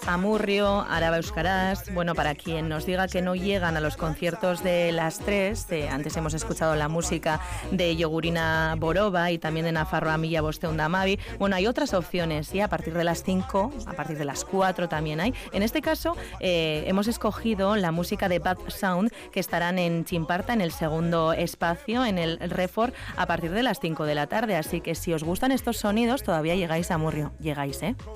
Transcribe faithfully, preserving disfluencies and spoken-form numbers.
Amurrio, Araba Euskaraz. Bueno, para quien nos diga que no llegan a los conciertos de las tres, eh, antes hemos escuchado la música de Yogurina Boroba y también de Nafarroa Mila Bosteunda Mavi. Bueno, hay otras opciones, y a partir de las cinco, a partir de las cuatro también hay. En este caso, eh, hemos escogido la música de Bad Sound, que estarán en Chimparta, en el segundo espacio, en el Refor, a partir de las cinco de la tarde. Así que si os gustan estos sonidos, todavía llegáis a Amurrio. Llegáis, ¿eh?